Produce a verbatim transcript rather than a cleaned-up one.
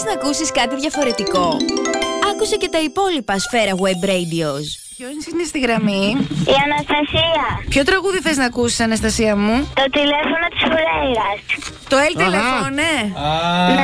να ακούσεις κάτι διαφορετικό? Άκουσε και τα υπόλοιπα Σφαίρα Web Radios. Ποιος είναι στη γραμμή? Η Αναστασία. Ποιο τραγούδι θες να ακούσεις, Αναστασία μου? Το τηλέφωνο της Φουρέιρας. Το Ελ τηλέφωνο, ναι.